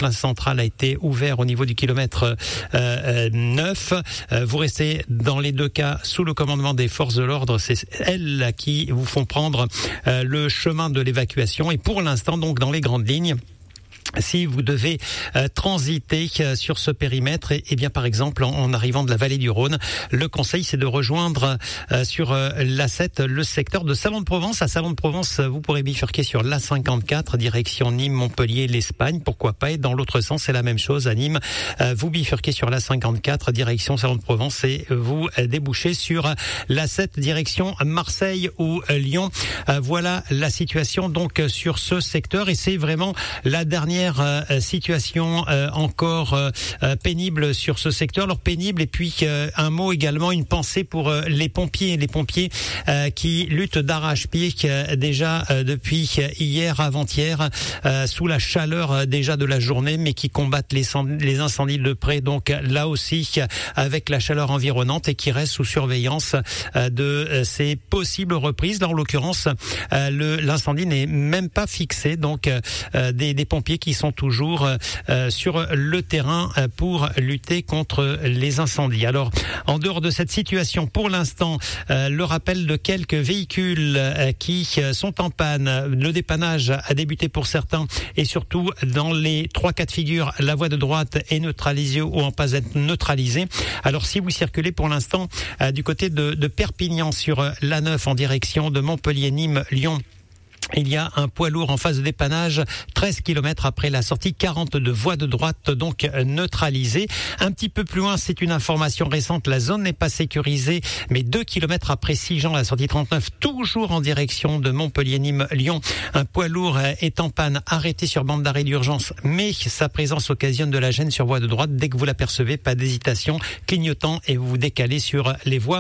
plein central a été ouvert au niveau du kilomètre 9. Vous restez dans les deux cas sous le commandement des forces de l'ordre. C'est elles qui vous font prendre le chemin de l'évacuation. Et pour l'instant, donc, dans les grandes lignes, si vous devez transiter sur ce périmètre, et bien par exemple en arrivant de la vallée du Rhône, le conseil c'est de rejoindre sur l'A7 le secteur de Salon de Provence. À Salon de Provence, vous pourrez bifurquer sur l'A54 direction Nîmes, Montpellier, l'Espagne, pourquoi pas. Et dans l'autre sens, c'est la même chose à Nîmes. Vous bifurquez sur l'A54 direction Salon de Provence et vous débouchez sur l'A7 direction Marseille ou Lyon. Voilà la situation donc sur ce secteur, et c'est vraiment la dernière situation encore pénible sur ce secteur. Alors pénible, et puis un mot également, une pensée pour les pompiers qui luttent d'arrache-pied déjà depuis hier, avant-hier, sous la chaleur déjà de la journée, mais qui combattent les incendies de près, donc là aussi avec la chaleur environnante, et qui restent sous surveillance de ces possibles reprises. Là en l'occurrence, l'incendie n'est même pas fixé, donc des pompiers qui sont toujours sur le terrain pour lutter contre les incendies. Alors, en dehors de cette situation, pour l'instant, le rappel de quelques véhicules qui sont en panne. Le dépannage a débuté pour certains, et surtout dans les 3 cas de figure, la voie de droite est neutralisée ou en passe d'être neutralisée. Alors, si vous circulez pour l'instant du côté de Perpignan sur l'A9 en direction de Montpellier, Nîmes, Lyon, il y a un poids lourd en phase de dépannage 13 km après la sortie 40 de voie de droite, donc neutralisée. Un petit peu plus loin, c'est une information récente, la zone n'est pas sécurisée, mais 2 km après Sigean, la sortie 39, toujours en direction de Montpellier, Nîmes, Lyon. Un poids lourd est en panne, arrêté sur bande d'arrêt d'urgence, mais sa présence occasionne de la gêne sur voie de droite. Dès que vous l'apercevez, pas d'hésitation, clignotant, et vous vous décalez sur les voies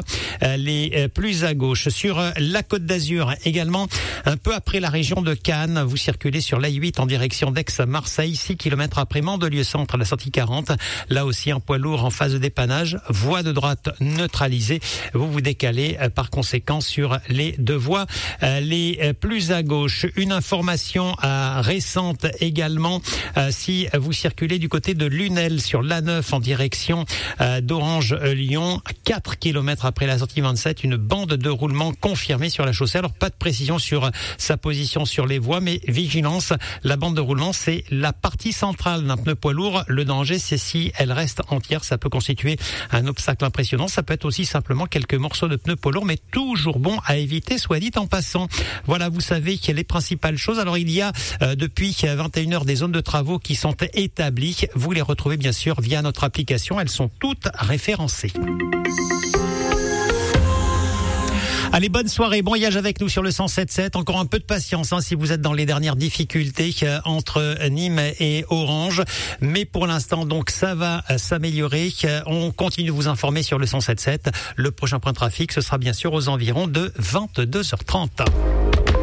les plus à gauche. Sur la Côte d'Azur également, un peu après la région de Cannes, vous circulez sur l'A8 en direction d'Aix-Marseille, 6 km après Mandelieu-Centre, la sortie 40. Là aussi, un poids lourd en phase de dépannage, voie de droite neutralisée. Vous vous décalez par conséquent sur les deux voies les plus à gauche. Une information récente également, si vous circulez du côté de Lunel sur l'A9 en direction d'Orange-Lyon, 4 km après la sortie 27, une bande de roulement confirmée sur la chaussée. Alors pas de précision sur sa position sur les voies, mais vigilance, la bande de roulement, c'est la partie centrale d'un pneu poids lourd. Le danger, c'est si elle reste entière, ça peut constituer un obstacle impressionnant. Ça peut être aussi simplement quelques morceaux de pneu poids lourd, mais toujours bon à éviter, soit dit en passant. Voilà, vous savez qu'il y a les principales choses. Alors il y a depuis 21h des zones de travaux qui sont établies. Vous les retrouvez bien sûr via notre application. Elles sont toutes référencées. Allez, bonne soirée, bon voyage avec nous sur le 107.7. Encore un peu de patience si vous êtes dans les dernières difficultés entre Nîmes et Orange. Mais pour l'instant, donc, ça va s'améliorer. On continue de vous informer sur le 107.7. Le prochain point de trafic, ce sera bien sûr aux environs de 22h30.